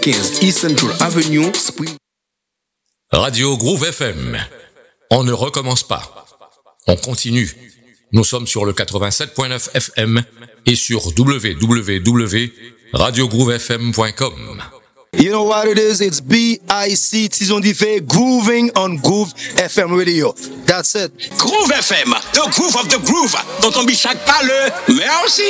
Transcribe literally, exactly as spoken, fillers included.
quinze East Central Avenue, Spring. Radio Groove F M. On ne recommence pas. On continue. Nous sommes sur le quatre-vingt-sept point neuf F M et sur w w w point radio groove f m point com. You know what it is? It's B I C Tison Diffé grooving on Groove F M Radio. That's it. Groove F M, the groove of the groove, dont on bit chaque pas le merci.